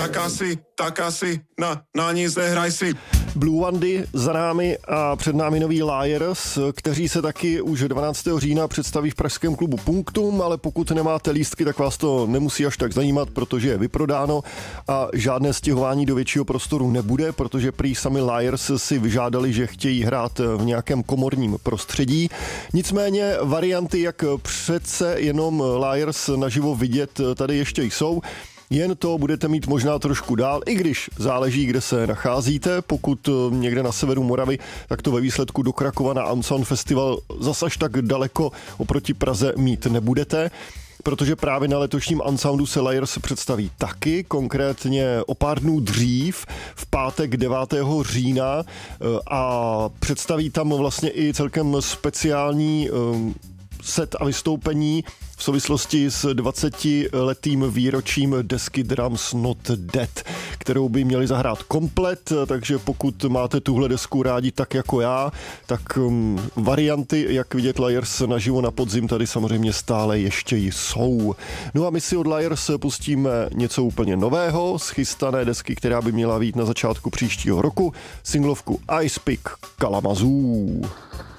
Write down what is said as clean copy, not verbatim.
tak asi, na nic nehraj si. Blue Wandy za námi a před námi noví Liars, kteří se taky už 12. října představí v pražském klubu Punktum, ale pokud nemáte lístky, tak vás to nemusí až tak zajímat, protože je vyprodáno a žádné stěhování do většího prostoru nebude, protože prý sami Liars si vyžádali, že chtějí hrát v nějakém komorním prostředí. Nicméně varianty, jak přece jenom Liars naživo vidět, tady ještě jsou. Jen to budete mít možná trošku dál, i když záleží, kde se nacházíte. Pokud někde na severu Moravy, tak to ve výsledku do Krakova na Unsound Festival zas až tak daleko oproti Praze mít nebudete, protože právě na letošním Unsoundu se Liars představí taky, konkrétně o pár dnů dřív, v pátek 9. října a představí tam vlastně i celkem speciální set a vystoupení v souvislosti s 20letým výročím desky Drums Not Dead, kterou by měli zahrát komplet, takže pokud máte tuhle desku rádi tak jako já, tak varianty, jak vidět Liars naživo na podzim, tady samozřejmě stále ještě jsou. No a my si od Liars pustíme něco úplně nového z chystané desky, která by měla být na začátku příštího roku, singlovku Ice Pick Kalamazoo.